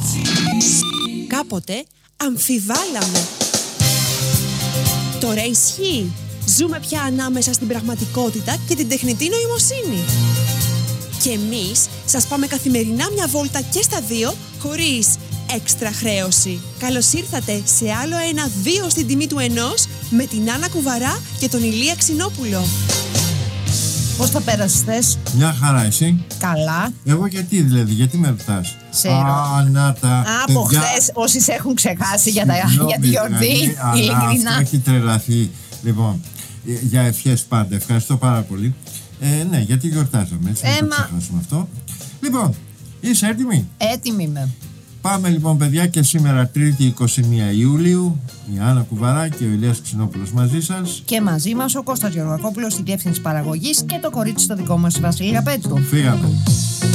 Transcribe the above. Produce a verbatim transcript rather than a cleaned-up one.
Κάποτε αμφιβάλαμε. Τώρα ισχύει. Ζούμε πια ανάμεσα στην πραγματικότητα και την τεχνητή νοημοσύνη. Και εμείς σας πάμε καθημερινά μια βόλτα και στα δύο, χωρίς έξτρα χρέωση. Καλώς ήρθατε σε άλλο ένα δύο στην τιμή του ενός, με την Άννα Κουβαρά και τον Ηλία Ξινόπουλο. Πώς θα πέρασες χθες? Μια χαρά, εσύ? Καλά. Εγώ γιατί δηλαδή, γιατί με ρωτάς? Σε Α, να τα Από παιδιά... χθες όσοι σε έχουν ξεχάσει για, τα, για τη γιορτή, δηλαδή, ειλικρινά. Αυτό έχει τρελαθεί. Λοιπόν, για ευχές πάντα, ευχαριστώ πάρα πολύ. ε, Ναι, γιατί γιορτάζαμε, έτσι, ε, να μα... το ξεχάσουμε αυτό. Λοιπόν, είσαι έτοιμη? Έτοιμη είμαι. Πάμε λοιπόν παιδιά, και σήμερα Τρίτη είκοσι μία Ιουλίου, η Άννα Κουβαρά και ο Ηλίας Ξινόπουλος μαζί σας. Και μαζί μας ο Κώστας Γεωργακόπουλος, η διεύθυνση παραγωγής, και το κορίτσι στο δικό μας, η Βασιλεία Πέτρου. Φύγαμε.